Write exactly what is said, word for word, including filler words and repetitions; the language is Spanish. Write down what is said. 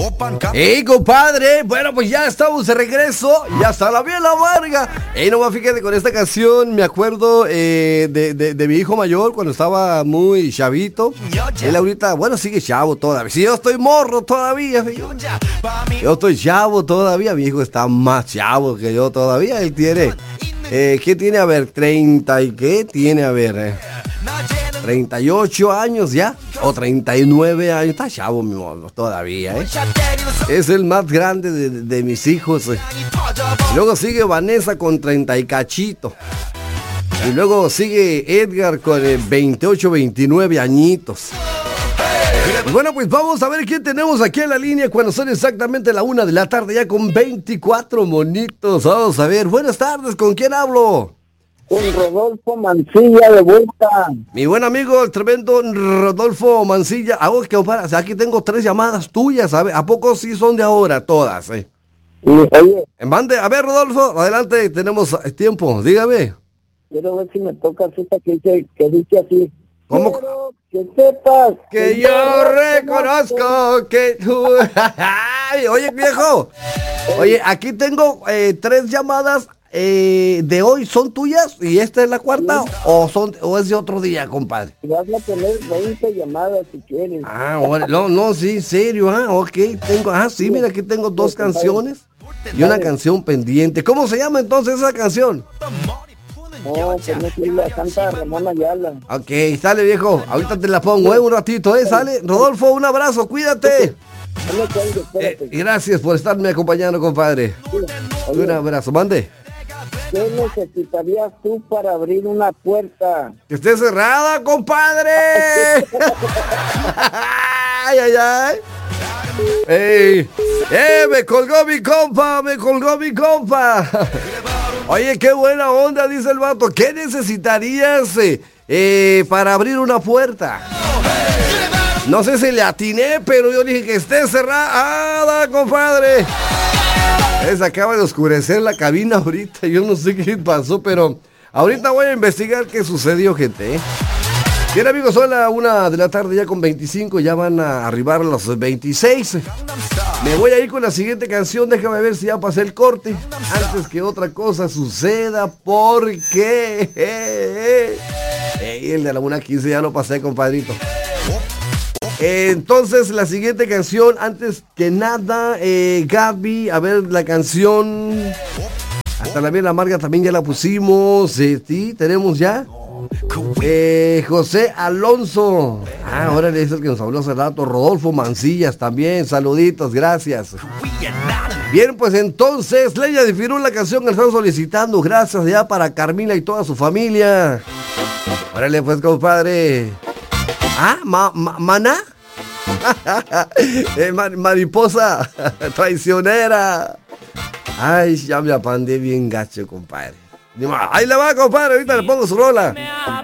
¡Ey, compadre! Bueno, pues ya estamos de regreso. Ya está la bien la Varga. Ey, no, fíjate, con esta canción me acuerdo eh, de, de, de mi hijo mayor cuando estaba muy chavito. Él ahorita, bueno, sigue chavo todavía. Si yo estoy morro todavía, yo, yo estoy chavo todavía. Mi hijo está más chavo que yo todavía. Él tiene, eh, ¿qué tiene? A ver, treinta y qué tiene, a ver, eh. treinta y ocho años ya, o treinta y nueve años, está chavo mi mono todavía, ¿eh? Es el más grande de, de mis hijos. Eh. Luego sigue Vanessa con treinta y cachito. Y luego sigue Edgar con eh, veintiocho, veintinueve añitos. Pues bueno, pues vamos a ver quién tenemos aquí en la línea cuando son exactamente la una de la tarde, ya con veinticuatro monitos. Vamos a ver, buenas tardes, ¿con quién hablo? Con Rodolfo Mancilla de vuelta. Mi buen amigo, el tremendo Rodolfo Mancilla. Hago que aquí tengo tres llamadas tuyas, ¿sabes? ¿A poco sí son de ahora todas? Eh? Sí, oye. Mande, a ver, Rodolfo, adelante, tenemos tiempo, dígame. Quiero ver si me toca esta que dice, que dice así. ¿Cómo? Quiero que sepas que, que yo, yo reconozco que tú... Oye, viejo. Oye, aquí tengo eh, tres llamadas. Eh, de hoy son tuyas y esta es la cuarta, sí. o son o es de otro día, compadre. Vas a tener veinte llamadas si quieres. Ah, bueno, no, no, sí, serio, ah, ok, tengo, ah, sí, mira, aquí tengo dos sí, canciones y una canción pendiente. ¿Cómo se llama entonces esa canción? No, pues no sé, la canta Ramón Ayala. Ok, sale, viejo, ahorita te la pongo, eh, un ratito, eh, sale. Rodolfo, un abrazo, cuídate. Eh, gracias por estarme acompañando, compadre. Sí. Un abrazo, mande. ¿Qué necesitarías tú para abrir una puerta? Que esté cerrada, compadre. Ay, ay, ay. Ey, eh, me colgó mi compa, me colgó mi compa. Oye, qué buena onda, dice el vato. ¿Qué necesitarías eh, eh, para abrir una puerta? No sé si le atiné, pero yo dije que esté cerrada, compadre. Se acaba de oscurecer la cabina ahorita, yo no sé qué pasó, pero ahorita voy a investigar qué sucedió, gente. ¿eh? Bien, amigos, son la una de la tarde ya con veinticinco, ya van a arribar a los veintiséis. Me voy a ir con la siguiente canción, déjame ver si ya pasé el corte, antes que otra cosa suceda, porque hey, el de la una quince ya lo pasé, compadrito. Entonces, la siguiente canción, antes que nada, eh, Gaby, a ver la canción. Hasta la bien amarga también ya la pusimos. Eh, sí, tenemos ya. Eh, José Alonso. Ah, ahora es el que nos habló hace rato. Rodolfo Mancillas también. Saluditos, gracias. Bien, pues entonces, Leña de Firul, la canción que están solicitando. Gracias ya para Carmila y toda su familia. Órale, pues, compadre. Ah, ma, ma, maná. eh, mar, mariposa traicionera. Ay, ya me apandé bien gacho, compadre. Ahí le va, compadre, ahorita le pongo su rola.